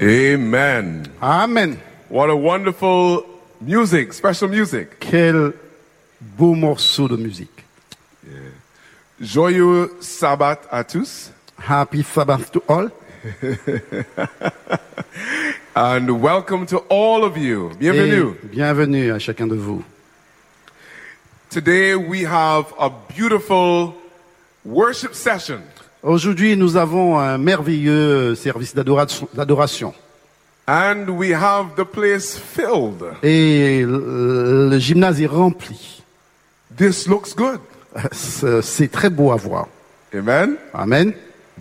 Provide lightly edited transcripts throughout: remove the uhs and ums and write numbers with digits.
Amen. Amen. What a wonderful music, special music. Quel beau morceau de musique. Joyeux Sabbath à tous. Happy Sabbath to all. And welcome to all of you. Bienvenue. Et bienvenue à chacun de vous. Today we have a beautiful worship session. Aujourd'hui, nous avons un merveilleux service d'adoration. And we have the place filled. Et le gymnase est rempli. This looks good. C'est très beau à voir. Amen. Amen.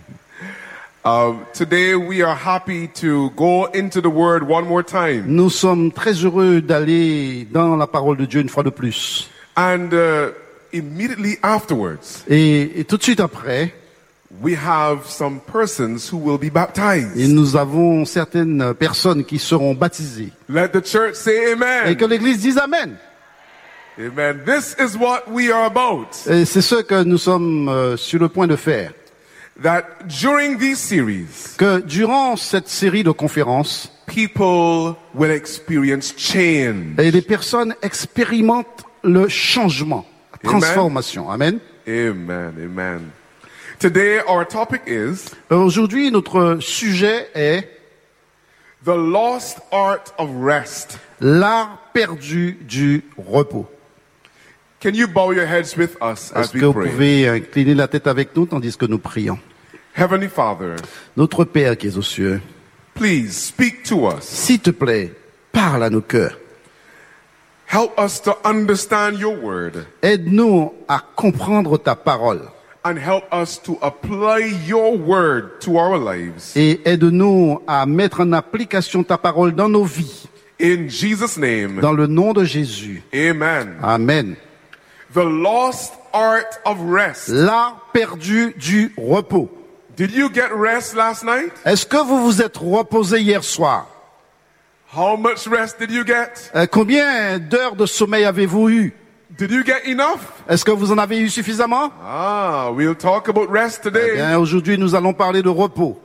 Today we are happy to go into the word one more time. Nous sommes très heureux d'aller dans la parole de Dieu une fois de plus. And immediately afterwards, Et tout de suite après, we have some persons who will be baptized. et nous avons certaines personnes qui seront baptisées. Let the church say amen. Et que l'Église dise Amen. Amen. This is what we are about. Et c'est ce que nous sommes sur le point de faire. That during these series, Que durant cette série de conférences, people will experience change. et les personnes expérimentent le changement, la Amen. transformation. Amen. Amen. Amen. Today our topic is Aujourd'hui, notre sujet est the lost art of rest. l'art perdu du repos. Can you bow your heads with us Est-ce as que we vous pray? pouvez incliner la tête avec nous tandis que nous prions? Heavenly Father, Notre Père qui es aux cieux, please speak to us. s'il te plaît, parle à nos cœurs. Help us to understand your word Aide-nous à comprendre ta parole and help us to apply your word to our lives. et aide-nous à mettre en application ta parole dans nos vies. In Jesus' name, Dans le nom de Jésus. amen. Amen. The lost art of rest. L'art perdu du repos. Did you get rest last night? Est-ce que vous vous êtes reposé hier soir? How much rest did you get? Combien d'heures de sommeil avez-vous eu? Did you get enough? Est-ce que vous en avez eu suffisamment? We'll talk about rest Eh today. bien, aujourd'hui, nous allons parler de repos.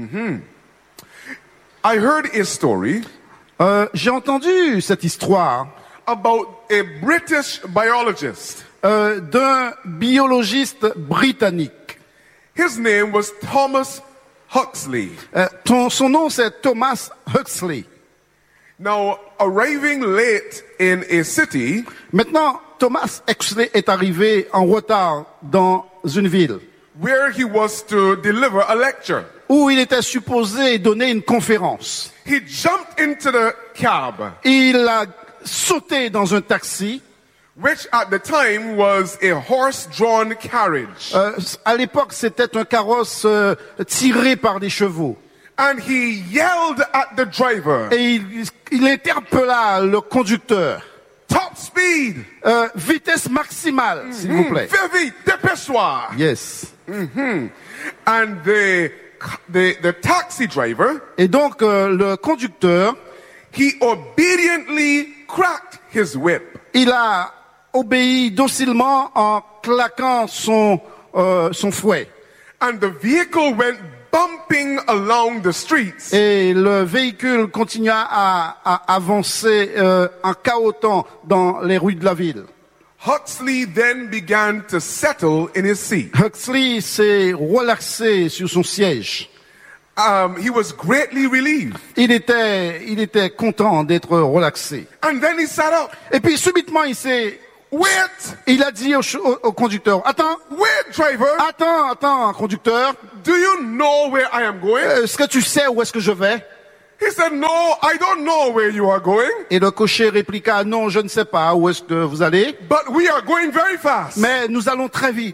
I heard a story J'ai entendu cette histoire about a British biologist. d'un biologiste britannique. His name was Thomas Huxley. Son nom, c'est Thomas Huxley. Now, arriving late in a city, Maintenant, Thomas Huxley est arrivé en retard dans une ville where he was to deliver a lecture. où il était supposé donner une conférence. He jumped into the cab, Il a sauté dans un taxi. which at the time was a horse-drawn carriage. À l'époque, c'était un carrosse tiré par des chevaux. And he yelled at the driver, Et il interpella le conducteur. top speed, Vitesse maximale, s'il vous plaît. fais vite, dépêche-toi. Yes. And the taxi driver, Et donc, le conducteur, he obediently cracked his whip. il a obéi docilement en claquant son fouet. And the vehicle went bumping along the streets. Et le véhicule continua à avancer en cahotant dans les rues de la ville. Huxley then began to settle in his seat. Huxley s'est relaxé sur son siège. He was greatly relieved. Il était content d'être relaxé. And then he sat up. Et puis subitement, Wait! il a dit au conducteur, attends, Driver! conducteur, Do you know where I am going? est-ce que tu sais où est-ce que je vais? He said, no, I don't know where you are going, Et le cocher répliqua, non, je ne sais pas où est-ce que vous allez, but we are going very fast. mais nous allons très vite.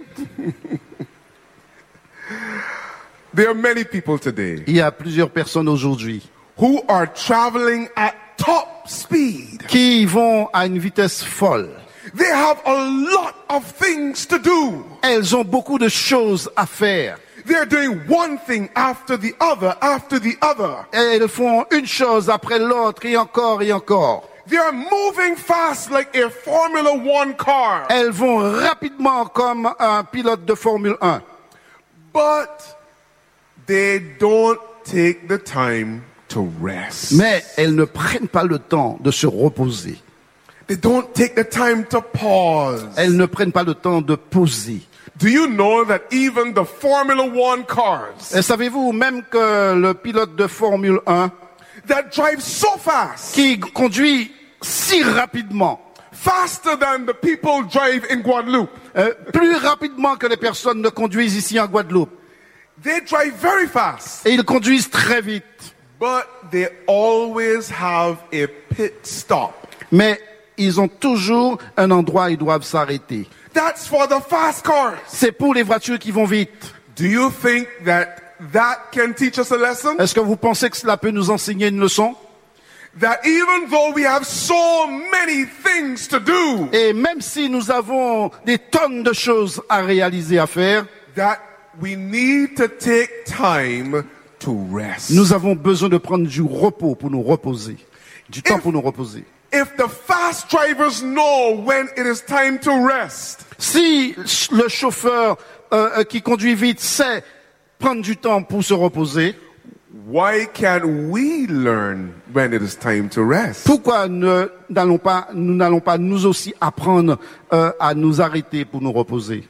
There are many people today Il y a plusieurs personnes aujourd'hui who are traveling at top speed. qui vont à une vitesse folle. They have a lot of things to do. Elles ont beaucoup de choses à faire. They're doing one thing after the other, after the other. Et elles font une chose après l'autre et encore et encore. They are moving fast like a Formula One car. Elles vont rapidement comme un pilote de Formule 1. But they don't take the time to rest. Mais elles ne prennent pas le temps de se reposer. They don't take the time to pause. Elles ne prennent pas le temps de poser. Do you know that even the Formula One cars Et savez-vous même que le pilote de Formule 1 that drive so fast, qui conduit si rapidement, faster than the people drive in Guadeloupe, plus rapidement que les personnes ne conduisent ici en Guadeloupe, they drive very fast, et ils conduisent très vite, but they always have a pit stop. mais ils ont toujours un endroit où ils doivent s'arrêter. That's for the fast cars. C'est pour les voitures qui vont vite. Do you think that can teach us a lesson? Est-ce que vous pensez que cela peut nous enseigner une leçon? That even though we have so many things to do, Et même si nous avons des tonnes de choses à réaliser, à faire, that we need to take time to rest. nous avons besoin de prendre du repos pour nous reposer. Du temps pour nous reposer. If the fast drivers know when it is time to rest, Si le chauffeur qui conduit vite sait prendre du temps pour se reposer, why can't we learn when it is time to rest? pourquoi nous n'allons pas nous aussi apprendre à nous arrêter pour nous reposer?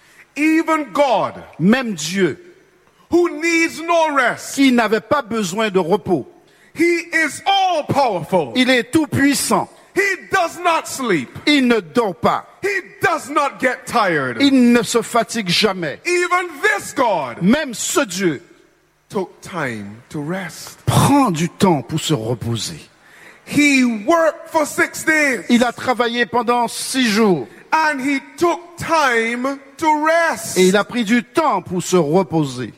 Even God, Même Dieu, who needs no rest, qui n'avait pas besoin de repos, He is all powerful. il est tout puissant, He does not sleep. il ne dort pas, He does not get tired. il ne se fatigue jamais. Even this God Même ce Dieu took time to rest. prend du temps pour se reposer. He worked for 6 days Il a travaillé pendant 6 jours and he took time to rest. et il a pris du temps pour se reposer.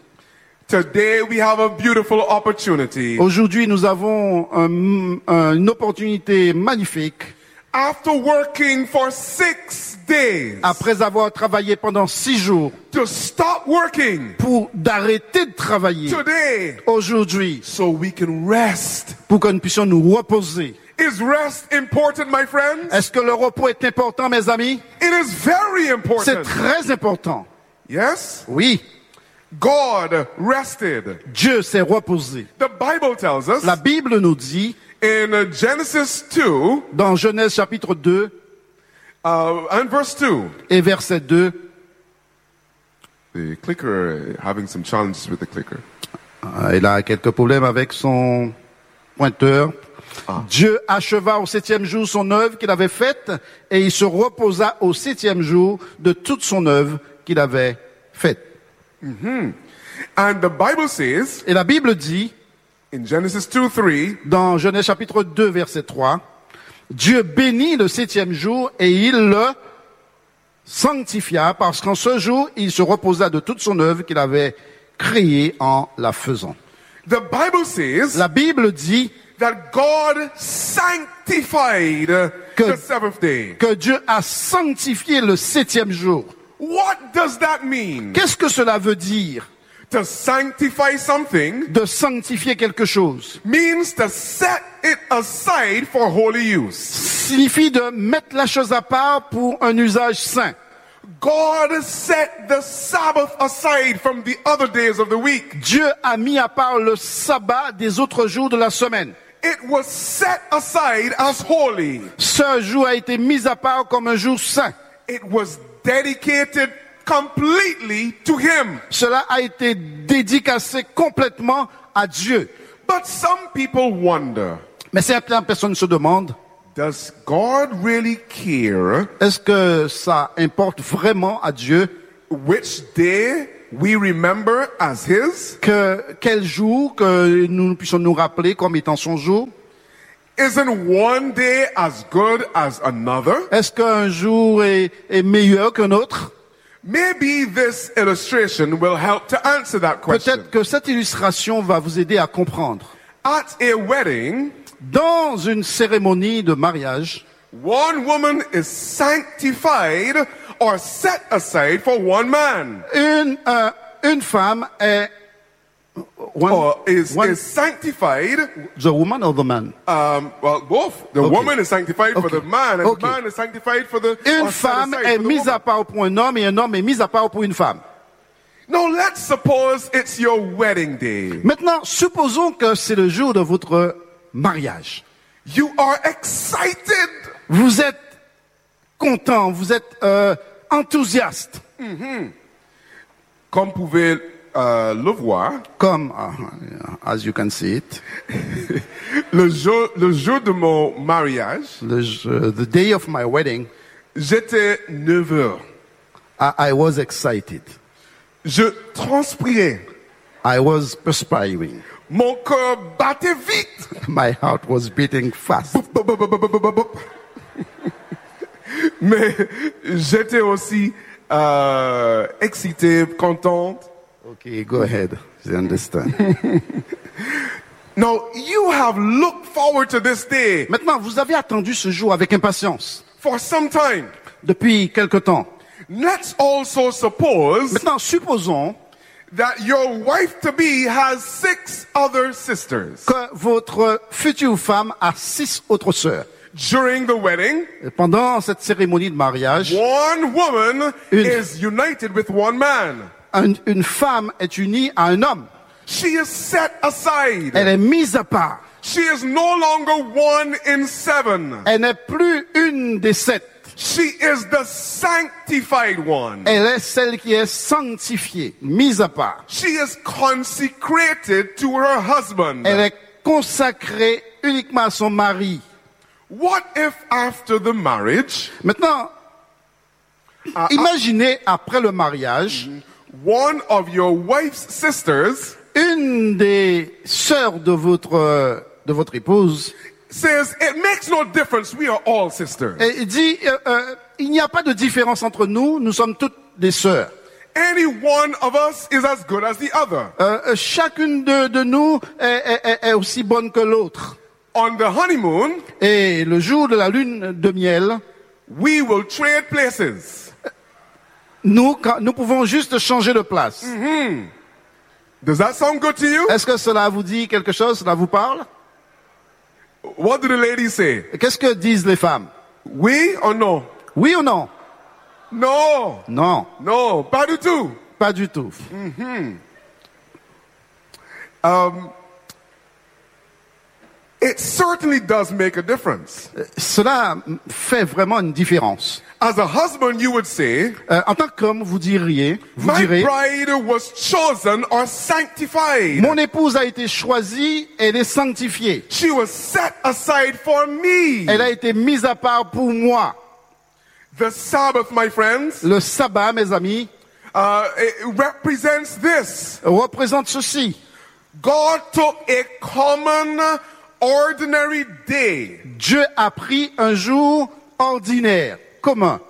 Today we have a beautiful opportunity. Aujourd'hui, nous avons une opportunité magnifique. After working for 6 days, Après avoir travaillé pendant 6 jours, to stop working pour d'arrêter de travailler today aujourd'hui, so we can rest. pour que nous puissions nous reposer. Is rest important, my friends? Est-ce que le repos est important, mes amis? It is very C'est important. très important. Yes? Oui, God rested. Dieu s'est reposé. The Bible tells us La Bible nous dit, in Genesis 2 dans Genèse chapitre 2 and verse 2. et verset 2, The clicker, having some challenges with the clicker. il a quelques problèmes avec son pointeur. Dieu acheva au 7e jour son œuvre qu'il avait faite et il se reposa au 7e jour de toute son œuvre qu'il avait faite. And the Bible says Et la Bible dit, in Genesis 2:3, dans Genèse chapitre 2 verset 3, Dieu bénit le 7e jour et il le sanctifia parce qu'en ce jour, il se reposa de toute son œuvre qu'il avait créée en la faisant. the Bible says La Bible dit that God sanctified Que- the seventh day. que Dieu a sanctifié le 7e jour. What does that mean? Qu'est-ce que cela veut dire To sanctify something de sanctifier quelque chose? means to set it aside for holy use. Signifie de mettre la chose à part pour un usage saint. God set the Sabbath aside from the other days of the week. Dieu a mis à part le sabbat des autres jours de la semaine. It was set aside as holy. Ce jour a été mis à part comme un jour saint. It was dedicated completely to Him. Cela a été dédicacé complètement à Dieu. But some people wonder, Mais certaines personnes se demandent, does God really care est-ce que ça importe vraiment à Dieu which day we remember as His? quel jour que nous puissions nous rappeler comme étant son jour? Isn't one day as good as another? Est-ce qu'un jour est meilleur qu'un autre? Maybe this illustration will help to answer that question. Peut-être que cette illustration va vous aider à comprendre. At a wedding, Dans une cérémonie de mariage, one woman is sanctified or set aside for one man. une femme est Or is sanctified. the woman or the man? Well, both. The Okay. woman is sanctified for Okay. the man, and Okay. the man is sanctified for the. Une or set femme aside est for the mise woman. à part pour un homme et un homme est mis à part pour une femme. Now let's suppose it's your wedding day. Maintenant, supposons que c'est le jour de votre mariage. You are excited. Vous êtes content, vous êtes enthousiaste. Comme vous pouvez le voir, Comme, as you can see it, le jour de mon mariage, the day of my wedding, j'étais nerveux. I was excited. Je transpirais. I was perspiring. Mon cœur battait vite. My heart was beating fast. Mais j'étais aussi excité, contente. Okay, go ahead. I understand. Now, you have looked forward to this day Maintenant, vous avez attendu ce jour avec impatience for some time. depuis quelque temps. Let's also suppose Maintenant, supposons that your wife-to-be has 6 other sisters. que votre future femme a 6 autres sœurs. During the wedding, Et pendant cette cérémonie de mariage, one woman Une- is united with one man. une femme est unie à un homme. She is set aside. Elle est mise à part. She is no longer 1 in 7. Elle n'est plus une des 7. She is the sanctified one. Elle est celle qui est sanctifiée, mise à part. She is consecrated to her husband. Elle est consacrée uniquement à son mari. What if after the marriage, Maintenant, imaginez après le mariage, one of your wife's sisters une des sœurs de votre épouse says, it makes no difference, we are all sisters. et dit il n'y a pas de différence entre nous, nous sommes toutes des sœurs. Any one of us is as good as the other. Chacune de nous est aussi bonne que l'autre. On the honeymoon, Et le jour de la lune de miel, we will trade places. nous pouvons juste changer de place. Does that sound good to you? Est-ce que cela vous dit quelque chose? Cela vous parle? What do the ladies say? Qu'est-ce que disent les femmes? Oui or no? Oui ou non? No. Non, No. Pas du tout. pas du tout. It certainly does make a difference. Cela fait vraiment une différence. As a husband, you would say, En tant qu'homme, vous direz, my bride was chosen or sanctified. mon épouse a été choisie, elle est sanctifiée. She was set aside for me. Elle a été mise à part pour moi. The Sabbath, my friends, Le sabbat, mes amis, it represents this. représente ceci. God took a common, ordinary day, Dieu a pris un jour ordinaire, commun,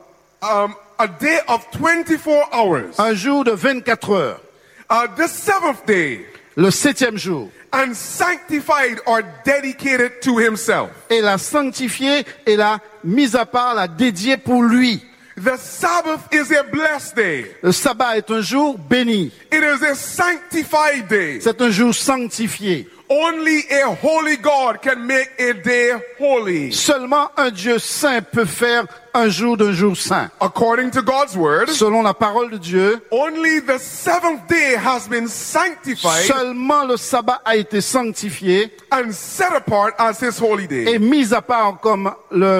a day of 24 hours, un jour de 24 heures, the seventh day, le 7e jour, and sanctified or dedicated to himself. et l'a sanctifié et l'a mise à part, l'a dédié pour lui. The Sabbath is a blessed day. Le sabbat est un jour béni, It is a sanctified day. c'est un jour sanctifié. Only a holy God can make a day holy. Seulement un Dieu saint peut faire un jour d'un jour saint. According to God's word, Selon la parole de Dieu, only the seventh day has been sanctified seulement le sabbat a été sanctifié and set apart as his holy day. et mis à part comme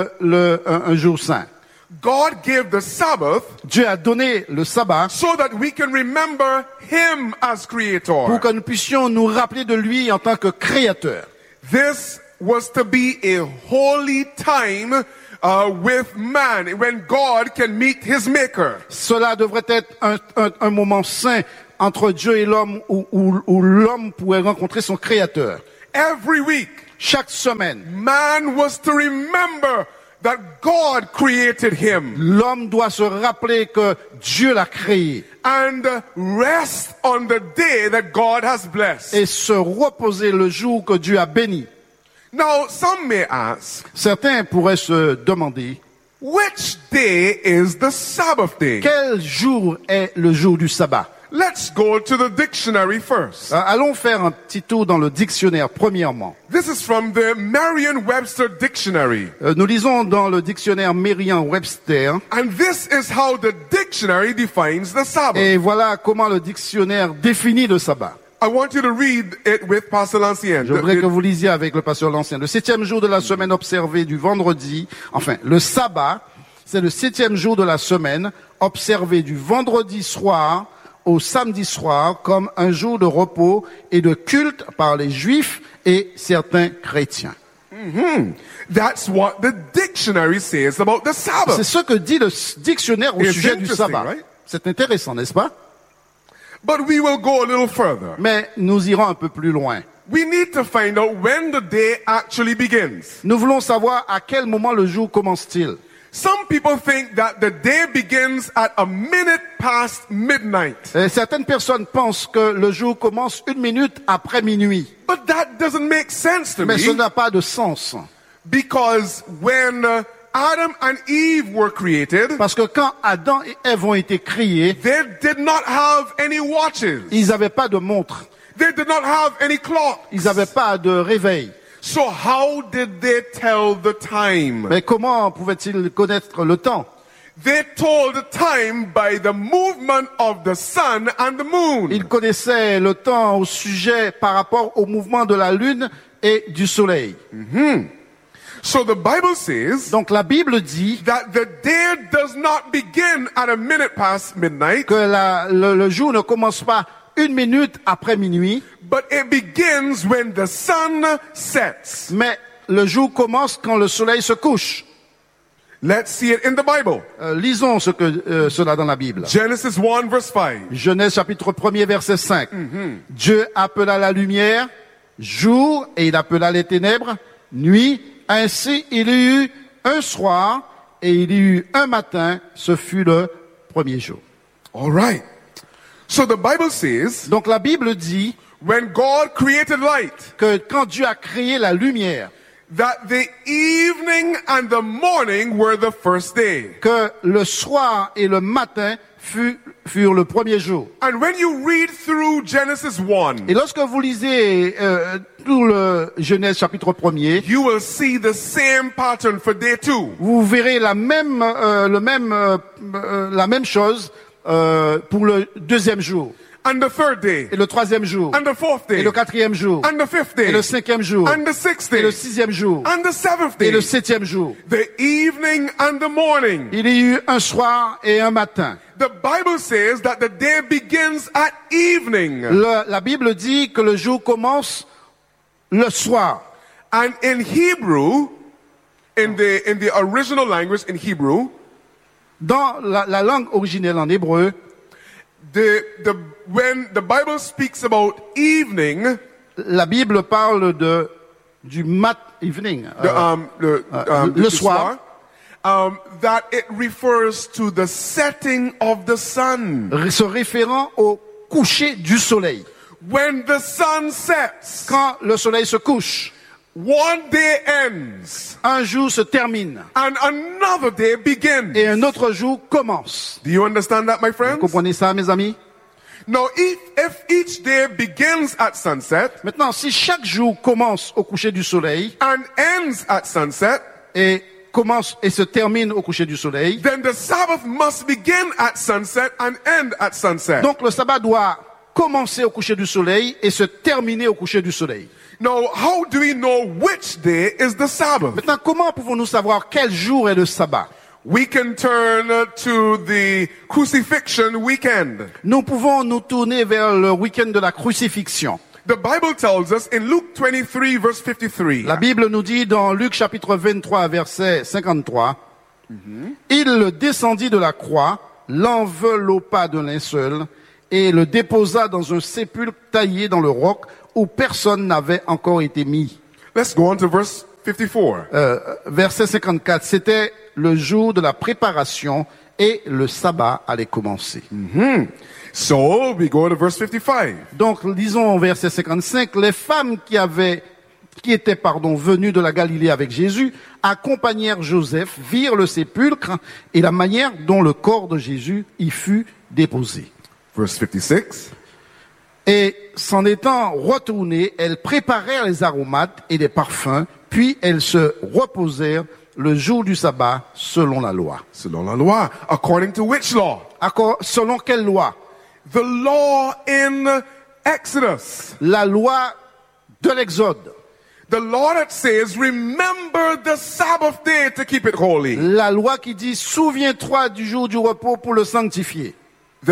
un jour saint. God gave the Sabbath Dieu a donné le sabbat so that we can remember him as pour creator. que nous puissions nous rappeler de lui en tant que créateur. This was to be a holy time with man, when God can meet his maker. Cela devrait être un moment saint entre Dieu et l'homme où l'homme pourrait rencontrer son créateur. Every week, Chaque semaine, man was to remember that God created him l'homme doit se rappeler que Dieu l'a créé and rest on the day that God has blessed. et se reposer le jour que Dieu a béni. Now, some may ask, Certains pourraient se demander, which day is the Sabbath day? quel jour est le jour du sabbat? let's go to the dictionary first. Allons faire un petit tour dans le dictionnaire, premièrement. This is from the Merriam-Webster Dictionary. Nous lisons dans le dictionnaire Merriam-Webster. And this is how the dictionary defines the Sabbath. Et voilà comment le dictionnaire définit le sabbat. I want you to read it with Pastor Lancien. Je voudrais que vous lisiez avec le pasteur Lancien. Le 7e jour de la semaine observé du vendredi, le sabbat, c'est le 7e jour de la semaine observé du vendredi soir au samedi soir comme un jour de repos et de culte par les juifs et certains chrétiens. That's what the dictionary says about the Sabbath. C'est ce que dit le dictionnaire au It's sujet du interesting, sabbat. right? C'est intéressant, n'est-ce pas? But we will go a little further. Mais nous irons un peu plus loin. We need to find out when the day actually begins. Nous voulons savoir à quel moment le jour commence-t-il. Some people think that the day begins at a minute past midnight. Certaines personnes pensent que le jour commence 1 minute après minuit. But that doesn't make sense to Mais ce me, n'a pas de sens. because when Adam and Eve were created, Parce que quand Adam et Ève ont été créés, they did not have any watches. ils n'avaient pas de montre. They did not have any clock. Ils n'avaient pas de réveil. So how did they tell the time? Mais comment pouvaient-ils connaître le temps? They told the time by the movement of the sun and the moon. Ils connaissaient le temps au sujet par rapport au mouvement de la lune et du soleil. So the Bible says Donc la Bible dit that the day does not begin at a minute past midnight, que le jour ne commence pas 1 minute après minuit, but it begins when the sun sets. mais le jour commence quand le soleil se couche. Let's see it in the Bible. Lisons cela dans la Bible. Genesis 1 verse 5. Genèse chapitre 1er verset 5. Dieu appela la lumière jour et il appela les ténèbres nuit. Ainsi il y eut un soir et il y eut un matin. Ce fut le premier jour. All right. So the Bible says Donc la Bible dit when God created light, que quand Dieu a créé la lumière, that the evening and the morning were the first day. que le soir et le matin furent le premier jour. And when you read through Genesis 1, Et lorsque vous lisez tout le Genèse chapitre 1er, you will see the same pattern for day 2. vous verrez la même chose pour le deuxième jour, And the third day. et le troisième jour, And the fourth et day. le quatrième jour, And the fifth et day. le cinquième jour, And the sixth et day. le sixième jour, And the seventh et day. le septième jour. The evening and the morning. Il y eut un soir et un matin. The Bible says that the day begins at evening. La Bible dit que le jour commence le soir. And in Hebrew, in the original language in Hebrew, Dans la langue originelle en hébreu, when the Bible speaks about evening, la Bible parle du evening, le soir, that it refers to the setting of the sun. se référant au coucher du soleil. When the sun sets, Quand le soleil se couche, one day ends un jour se termine and another day begins. et un autre jour commence. Do you understand that, my Vous friends? comprenez ça, mes amis? Now, if each day begins at sunset Maintenant, si chaque jour commence au coucher du soleil and ends at sunset, et commence et se termine au coucher du soleil, then the Sabbath must begin at sunset and end at sunset. donc le sabbat doit commencer au coucher du soleil et se terminer au coucher du soleil. Now, how do we know which day is the Sabbath? Maintenant, comment pouvons-nous savoir quel jour est le sabbat? We can turn to the crucifixion weekend. Nous pouvons nous tourner vers le week-end de la crucifixion. The Bible tells us in Luke 23 verse 53. La Bible nous dit dans Luc chapitre 23 verset 53, il descendit de la croix, l'enveloppa de linceul et le déposa dans un sépulcre taillé dans le roc où personne n'avait encore été mis. Let's go on to verse 54. Verset 54, c'était le jour de la préparation et le sabbat allait commencer. So we go to verse 55. Donc, lisons au verset 55, les femmes qui étaient venues de la Galilée avec Jésus, accompagnèrent Joseph, virent le sépulcre et la manière dont le corps de Jésus y fut déposé. Verse 56. Et s'en étant retournée, elles préparèrent les aromates et les parfums, puis elles se reposèrent le jour du sabbat selon la loi. Selon la loi. According to which law? Selon quelle loi? The law in Exodus. La loi de l'Exode. The law that says, remember the Sabbath day to keep it holy. La loi qui dit, souviens-toi du jour du repos pour le sanctifier. The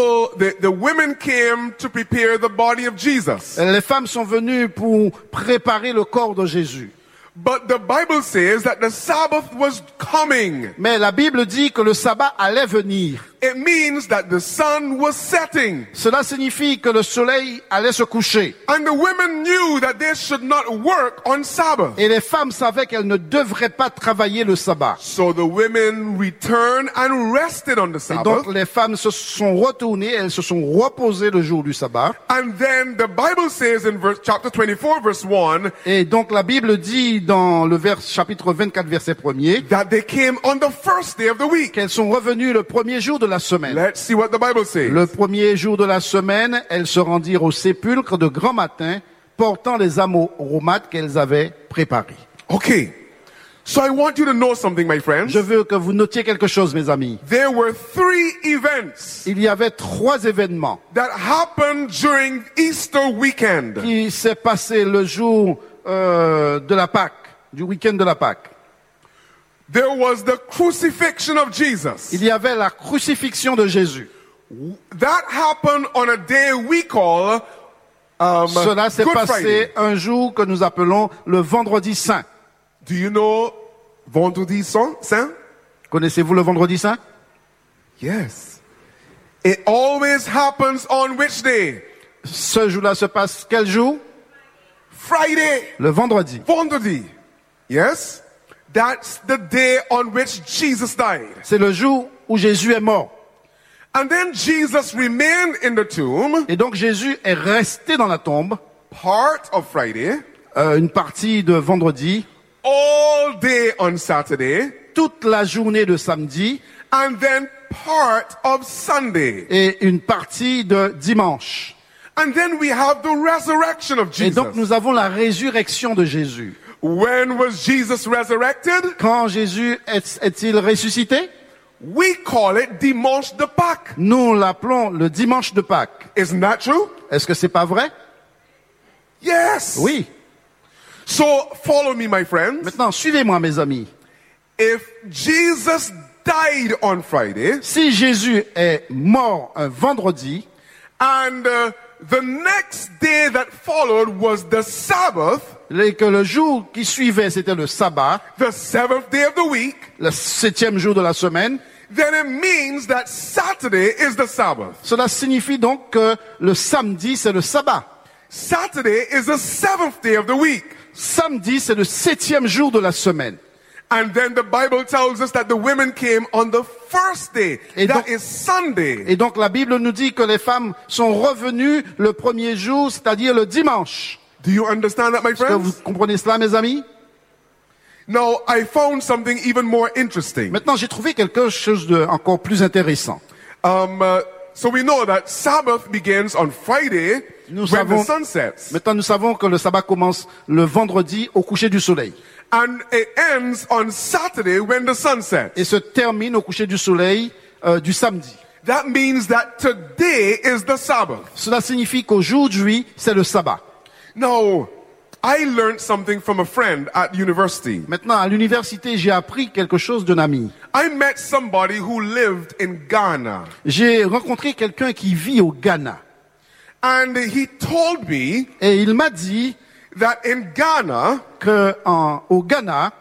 women came to prepare the body of Jesus. Les femmes sont venues pour préparer le corps de Jésus. But the Bible says that the Sabbath was coming. Mais la Bible dit que le sabbat allait venir. It means that the sun was setting. Cela signifie que le soleil allait se coucher. And the women knew that they should not work on Sabbath. Et les femmes savaient qu'elles ne devraient pas travailler le sabbat. So the women returned and rested on the Et Sabbath. donc les femmes se sont retournées, elles se sont reposées le jour du sabbat. And then the Bible says in chapter 24 verse 1 Et donc la Bible dit dans le chapitre 24 verset 1er that they came on the first day of the week. qu'elles sont revenues le premier jour de la semaine. Let's see what the Bible says. Le premier jour de la semaine, elles se rendirent au sépulcre de grand matin, portant les aromates qu'elles avaient préparés. Okay. So I want you to know something, my friends. Je veux que vous notiez quelque chose, mes amis. There were 3 events Il y avait 3 événements that happened during Easter weekend. qui s'est passé le jour de la Pâque, du week-end de la Pâque. There was the crucifixion of Jesus. Il y avait la crucifixion de Jésus. That happened on a day we call Cela s'est Good passé Friday. un jour que nous appelons le Vendredi Saint. Do you know Vendredi Saint? Connaissez-vous le Vendredi Saint? Yes. It always happens on which day? Ce jour-là se passe quel jour? Friday. Le vendredi. Vendredi. Yes? That's the day on which Jesus died. C'est le jour où Jésus est mort. And then Jesus remained in the tomb, Et donc Jésus est resté dans la tombe, part of Friday, une partie de vendredi, all day on Saturday, toute la journée de samedi and then part of Sunday. et une partie de dimanche. And then we have the resurrection of Et donc Jesus. nous avons la résurrection de Jésus. When was Jesus resurrected? Quand Jésus est-il ressuscité? We call it Dimanche de Pâques. Nous l'appelons le dimanche de Pâques. Isn't that true? Est-ce que c'est pas vrai? Yes. Oui. So follow me, my friends. Maintenant, suivez-moi, mes amis. If Jesus died on Friday Si Jésus est mort un vendredi, and the next day that followed was the Sabbath, et que le jour qui suivait, c'était le sabbat, the 7th day of the week, le 7e jour de la semaine, then it means that Saturday is the Sabbath. cela signifie donc que le samedi, c'est le sabbat. Saturday is the 7th day of the week. Samedi, c'est le 7e jour de la semaine. And then the Bible tells us that the women came on the first day. Et That donc- is Sunday. Et donc la Bible nous dit que les femmes sont revenues le premier jour, c'est-à-dire le dimanche. Do you understand that, my Est-ce que vous friends? comprenez cela, mes amis? Now, I found something even more interesting. Maintenant, j'ai trouvé quelque chose de encore plus intéressant. So we know that Sabbath begins on Friday Nous when the savons- sun sets. Maintenant, nous savons que le sabbat commence le vendredi au coucher du soleil And it ends on Saturday when the sun sets. et se termine au coucher du soleil du samedi. That means that today is the Sabbath. Cela signifie qu'aujourd'hui, c'est le sabbat. Now, I learned something from a friend at university. Maintenant, à l'université, j'ai appris quelque chose d'un ami. I met somebody who lived in Ghana. J'ai rencontré quelqu'un qui vit au Ghana. And he told me Et il m'a dit that in Ghana, au Ghana,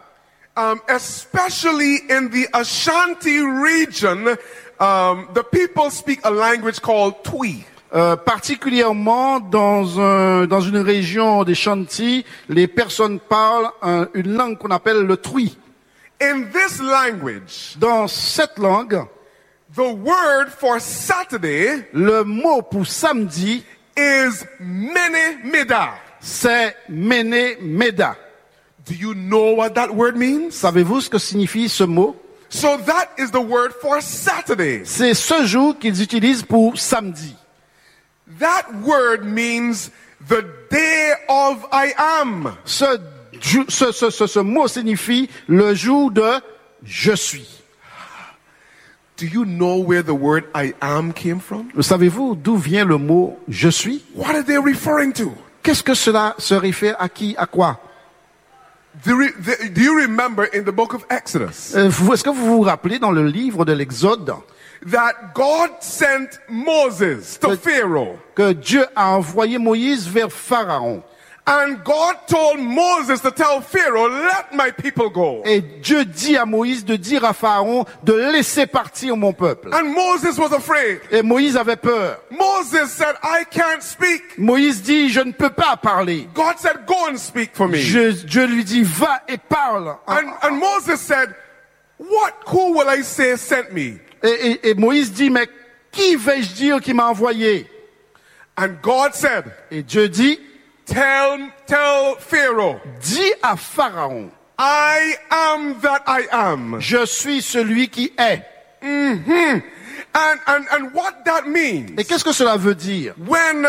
especially in the Ashanti region, the people speak a language called Twi. particulièrement dans une région des Chanti, les personnes parlent une langue qu'on appelle le Twi. In this language, Dans cette langue, the word for Saturday le mot pour samedi, is Mene Mida. c'est Mene Meda. Do you know what that word means? Savez-vous ce que signifie ce mot? So that is the word for Saturday. C'est ce jour qu'ils utilisent pour samedi. That word means the day of I am. Ce mot signifie le jour de je suis. Do you know where the word I am came from? Savez-vous d'où vient le mot je suis? What are they referring to? Qu'est-ce que cela se réfère à qui, à quoi? Do you remember in the book of Exodus Est-ce que vous vous rappelez dans le livre de l'Exode that God sent Moses to Pharaoh? que Dieu a envoyé Moïse vers Pharaon? And God told Moses to tell Pharaoh, let my people go. Et Dieu dit à Moïse de dire à Pharaon de laisser partir mon peuple. And Moses was afraid. Et Moïse avait peur. Moses said, I can't speak. Moïse dit, je ne peux pas parler. God said, go and speak for me. Dieu lui dit, va et parle. And Moses said, who will I say sent me? Et Moïse dit, mais qui vais-je dire qui m'a envoyé? And God said, Et Dieu dit, tell Pharaoh, dis à Pharaon, I am that I am. je suis celui qui est. Mm-hmm. And what that means? Et qu'est-ce que cela veut dire? When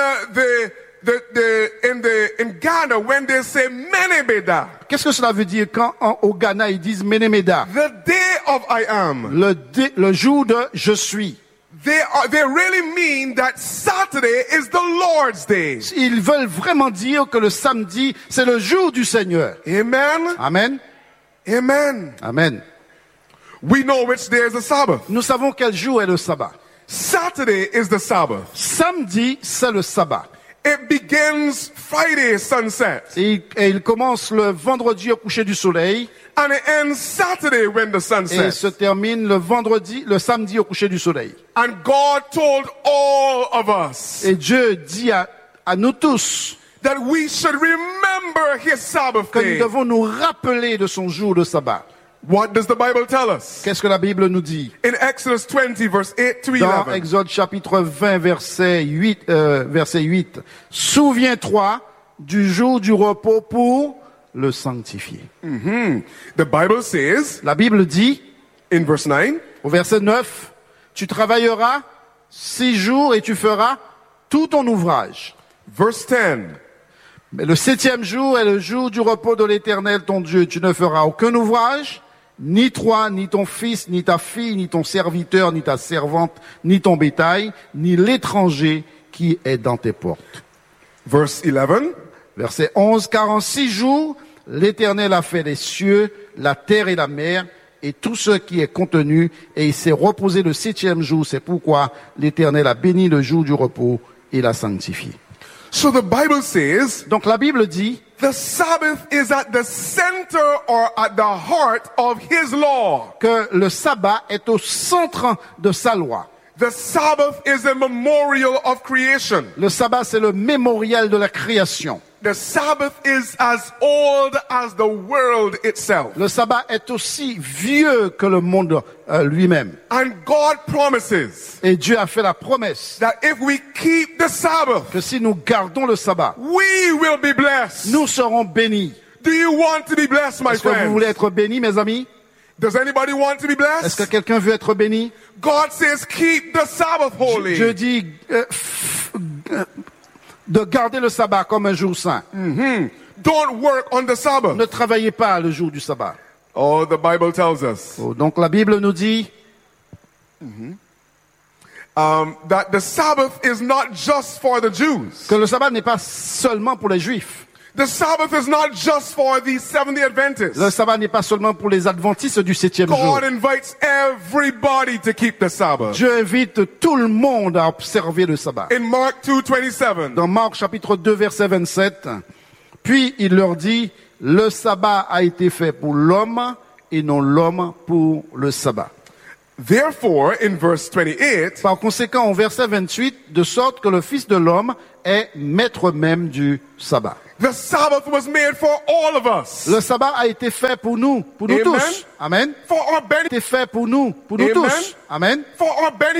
in Ghana, when they say Menebeda, Qu'est-ce que cela veut dire quand au Ghana ils disent Menemeda? the day of I am. Le jour de je suis. They really mean that Saturday is the Lord's day. Ils veulent vraiment dire que le samedi, c'est le jour du Seigneur. Amen. Amen. Amen. Amen. We know which day is the Sabbath. Nous savons quel jour est le sabbat. Saturday is the Sabbath. Samedi, c'est le sabbat. It begins Friday sunset. Et il commence le vendredi au coucher du soleil. And it ends Saturday when the sun Et sets. se termine le samedi au coucher du soleil. And God told all of us Et Dieu dit à nous tous that we should remember His Sabbath que nous day. devons nous rappeler de son jour de sabbat. What does the Bible tell us? Qu'est-ce que la Bible nous dit? In Exodus 20 verse 8 to Dans 11. Exode chapitre 20 verset 8. Souviens-toi du jour du repos pour le sanctifier. The Bible says La Bible dit in verse 9, au verset 9, tu travailleras 6 jours et tu feras tout ton ouvrage. verse 10, Mais le 7e jour est le jour du repos de l'Éternel ton Dieu. Tu ne feras aucun ouvrage, ni toi, ni ton fils, ni ta fille, ni ton serviteur, ni ta servante, ni ton bétail, ni l'étranger qui est dans tes portes. verse 11, Verset 11, car en 6 jours, l'Éternel a fait les cieux, la terre et la mer, et tout ce qui est contenu, et il s'est reposé le 7e jour. C'est pourquoi l'Éternel a béni le jour du repos et l'a sanctifié. So the Bible says Donc la Bible dit, the Sabbath is at the center or at the heart of His law. que le sabbat est au centre de sa loi. The Sabbath is a memorial of creation. Le sabbat, c'est le mémorial de la création. The Sabbath is as old as the world itself. Le sabbat est aussi vieux que le monde lui-même. And God promises Et Dieu a fait la promesse that if we keep the Sabbath, que si nous gardons le sabbat, we will be blessed. nous serons bénis. Do you want to be blessed, my Est-ce que vous voulez friends? être bénis, mes amis? Does anybody want to be Est-ce que blessed? quelqu'un veut être béni? God says keep the Sabbath holy. Dieu dit de garder le sabbat comme un jour saint. Don't work on the Sabbath. Ne travaillez pas le jour du sabbat. Oh, the Bible tells us Oh, donc la Bible nous dit that the Sabbath is not just for the Jews. que le sabbat n'est pas seulement pour les Juifs. The Sabbath is not just for the Seventh-day Adventists. Le sabbat n'est pas seulement pour les adventistes du 7e jour. God invites everybody to keep the Sabbath. Dieu invite tout le monde à observer le sabbat. In Mark 2:27, Dans Marc chapitre 2 verset 27, puis il leur dit, le sabbat a été fait pour l'homme et non l'homme pour le sabbat. therefore, in verse 28, Par conséquent, au verset 28, de sorte que le Fils de l'homme est maître même du sabbat. the Sabbath was made for all of us. Le sabbat a été fait pour nous Amen. tous. Amen. For our benefit. A été fait pour nous Amen. tous. Amen. For our benefit.